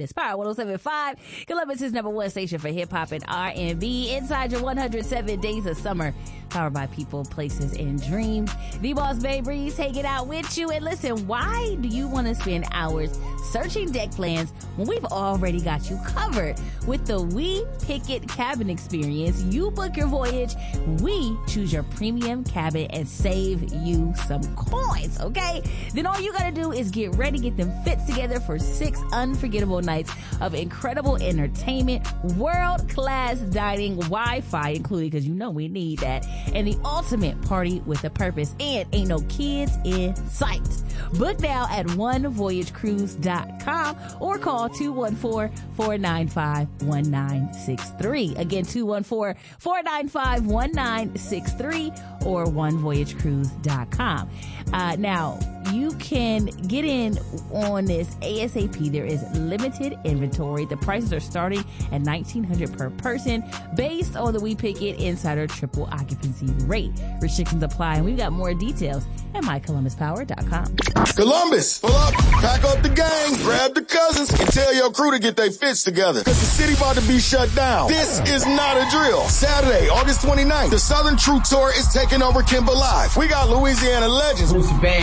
It's Power 107.5, Columbus' #1 station for hip-hop and R&B. Inside your 107 days of summer. Powered by people, places, and dreams. The Boss Babe Breeze taking out with you. And listen, why do you want to spend hours searching deck plans when we've already got you covered? With the We Pick It cabin experience, you book your voyage, we choose your premium cabin and save you some coins, okay? Then all you gotta do is get ready, get them fits together for 6 unforgettable nights of incredible entertainment, world-class dining, Wi-Fi included, because you know we need that, and the ultimate party with a purpose, and ain't no kids in sight. Book now at onevoyagecruise.com or call 214-495-1963. Again, 214-495-1963 or onevoyagecruise.com. Now, you can get in on this ASAP. There is limited inventory. The prices are starting at $1,900 per person based on the We Pick It Insider Triple Occupancy Rate. Restrictions apply, and we've got more details at mycolumbuspower.com. Columbus, pull up, pack up the gang, grab the cousins, and tell your crew to get their fits together. Cause the city about to be shut down. This is not a drill. Saturday, August 29th, the Southern True Tour is taking over Kimber Live. We got Louisiana legends. Bruce Band.